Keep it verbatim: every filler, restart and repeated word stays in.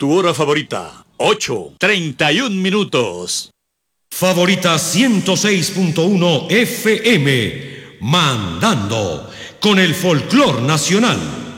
Tu hora favorita, ocho, treinta y un minutos. Favorita ciento seis punto uno F M, mandando con el folclor nacional.